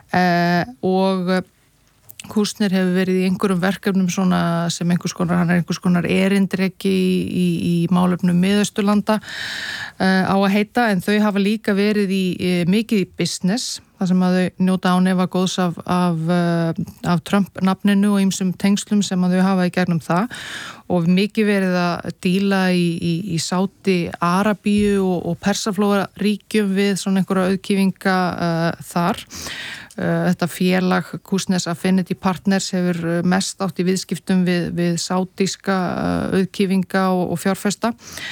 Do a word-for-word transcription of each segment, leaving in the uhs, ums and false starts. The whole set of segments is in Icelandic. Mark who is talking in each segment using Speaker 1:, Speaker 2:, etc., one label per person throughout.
Speaker 1: uh, og Kúsner hefur verið í einhverjum verkefnum svona sem einhvers konar, hann er einhvers konar erindreki í, í, í málefnum Miðausturlanda uh, á að heita, en þau hafa líka verið í, í mikið í business, þar sem að þau njóta ánefa góðs af, af, uh, af Trump-nafninu og ýmsum tengslum sem að þau hafa í gegnum það og mikið verið að díla í, í, í Sádi Arabíu og, og Persaflóa ríkjum við svona einhverja auðkýfinga uh, þar. Þetta félag Kúsners Affinity Partners hefur mest átt í viðskiptum við, við sátíska auðkýfinga og, og fjárfesta.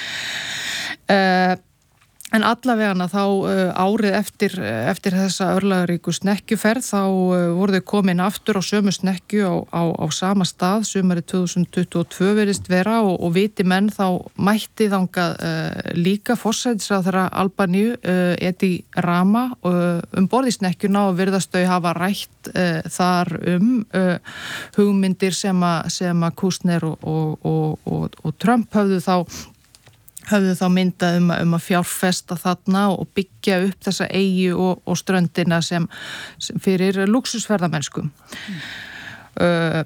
Speaker 1: Uh, en allavegana þá uh, árið eftir, eftir þessa örlagaríku snekkjuferð þá uh, voru þau komin aftur á sömu snekkju á, á, á sama stað, sumarið tvö þúsund tuttugu og tvö virðist vera og, og viti menn þá mætti þangað uh, líka forsætisráðherra Albaníu, uh, Edi Rama, uh, um borð í snekkjuna og virðast þau hafa rætt uh, þar um uh, hugmyndir sem að, sem að Kúsner og, og, og, og, og Trump höfðu þá höfðu þá myndað um, um að fjárfesta þarna og byggja upp þessa eyju og, og ströndina sem, sem fyrir lúxusferðamennsku. Mm. Uh,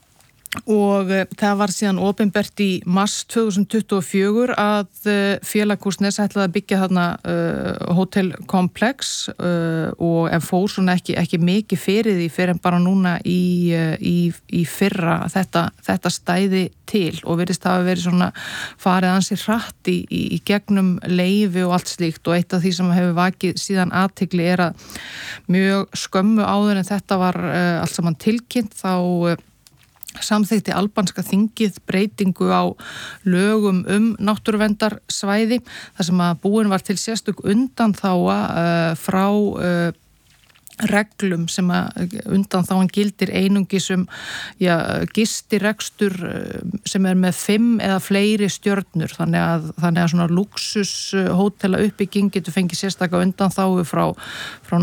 Speaker 1: og uh, það var síðan opinbert í mars tvö þúsund tuttugu og fjögur að uh, félag Kúsners ætlaði að byggja þarna uh, hótelkomplex uh, og en fór svona ekki, ekki mikið fyrir því fyrir en bara núna í, uh, í, í fyrra þetta, þetta stæði til og virðist hafa verið svona farið ansi hratt í, í, í gegnum leyfi og allt slíkt og eitt af því sem hefur vakið síðan athygli er að mjög skömmu áður en þetta var uh, allt saman tilkynnt þá uh, samþykkti albanska þingið breytingu á lögum um náttúruverndarsvæði þar sem að búin var til sérstök undanþága uh, frá uh, reglum sem að undanþágan gildir einungis um já, gistirekstur sem er með fimm eða fleiri stjörnur þannig að, þannig að svona luxus hótela uppbygging getur fengið sérstaka undanþágu frá, frá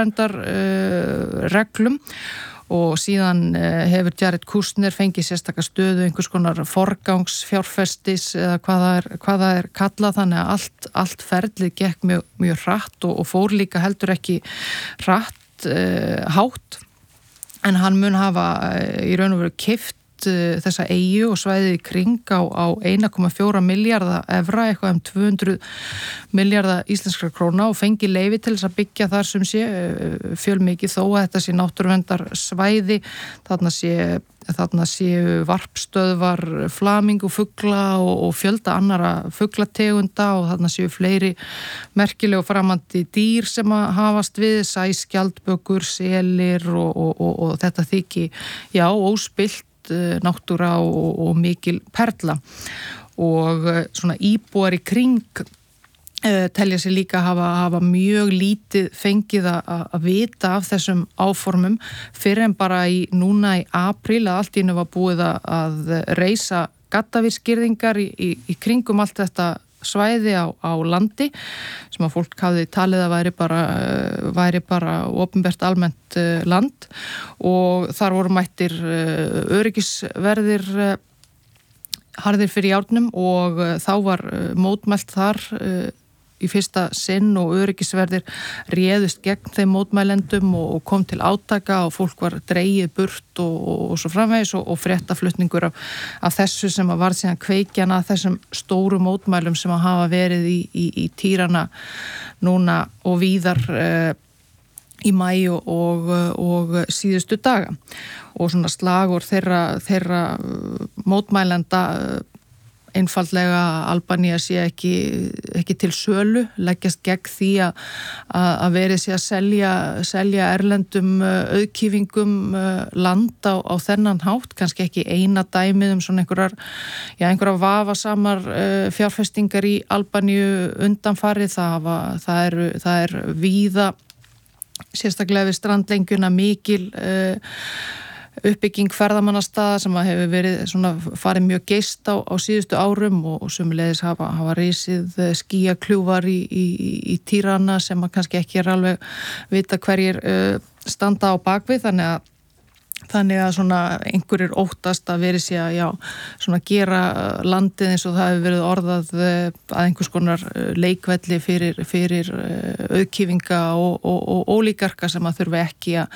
Speaker 1: náttúruverndarreglum uh, og síðan hefur Jared Kushner fengið sérstakka stöðu einhvers konar forgangsfjárfestis eða hvað það er, hvað það er kallað þannig að allt, allt ferlið gekk mjög, mjög hratt og, og fór líka heldur ekki hratt uh, hátt en hann mun hafa uh, í raun og veru keypt uh, þessa eyju og svæðið í kring á, á einn komma fjóra milljarða evra, eitthvað um tvö hundruð milljarða íslenskra króna og fengi leyfi til þess að byggja þar sem sé fjölmikið þó að þetta sé náttúruverndarsvæði, þarna sé þarna séu varpstöðvar flamingufugla og, og fjölda annara fuglategunda og þarna séu fleiri merkileg og framandi dýr sem að hafast við, sæskjaldbökur, selir og, og, og, og þetta þykji, já, óspillt náttúra og, og mikil perla og svona íbúar í kring Uh, telja sig líka hafa, hafa mjög lítið fengið að vita af þessum áformum fyrir en bara í núna í apríl að allt í einu var búið að reisa gaddavírsgirðingar í, í, í kringum allt þetta svæði á, á landi sem að fólk hafði talið að væri bara, væri bara opinbert almennt uh, land og þar voru mættir uh, öryggisverðir uh, harðir fyrir járnum og uh, þá var uh, mótmælt þar uh, í fyrsta sinn og öryggisverðir réðust gegn þeim mótmælendum og, og kom til átaka og fólk var dregið burt og, og, og svo framvegis og, og fréttaflutningur af, af þessu sem að var síðan kveikjan að þessum stóru mótmælum sem að hafa verið í, í, í Týrana núna og víðar uh, í maí og, og, og síðustu daga og svona slagur þeirra, þeirra mótmælenda einfaldlega Albanía sé ekki, ekki til sölu, leggjast gegn því að, að verið sé að selja, selja erlendum auðkýfingum land á, á þennan hátt, kannski ekki eina dæmið um svona einhverjar, já, einhverjar vafasamar fjárfestingar í Albaníu undanfarið, það, það, er, það er víða sérstaklega við strandlengjuna mikil uh, uppbygging ferðamannastaða sem að hefur verið svona farið mjög geist á, á síðustu árum og, og sömuleiðis hafa, hafa risið skýjakljúfar í, í, í Týrana sem að kannski ekki er alveg vita hverjir uh, standa á bakvið þannig að Þannig að svona einhverjir óttast að verið sé að já, svona gera landið eins og það hefur verið orðað að einhvers konar leikvelli fyrir, fyrir auðkýfinga og, og, og ólíkarka sem að þurfi ekki að,